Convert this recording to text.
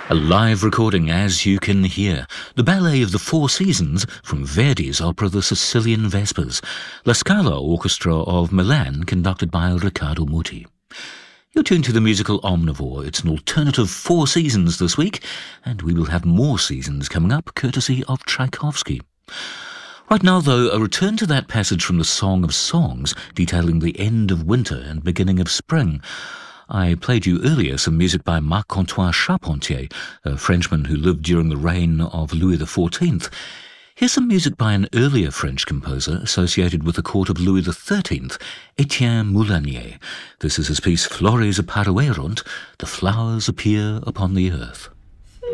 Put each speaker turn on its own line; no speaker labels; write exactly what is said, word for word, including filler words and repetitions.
A live recording, as you can hear. The ballet of the Four Seasons from Verdi's opera The Sicilian Vespers. La Scala Orchestra of Milan, conducted by Riccardo Muti. You're tuned to the musical Omnivore. It's an alternative Four Seasons this week, and we will have more seasons coming up, courtesy of Tchaikovsky. Right now, though, a return to that passage from the Song of Songs, detailing the end of winter and beginning of spring. I played you earlier some music by Marc-Antoine Charpentier, a Frenchman who lived during the reign of Louis the fourteenth. Here's some music by an earlier French composer associated with the court of Louis the thirteenth, Etienne Moulanier. This is his piece Flores apparuerunt, The Flowers Appear Upon the Earth.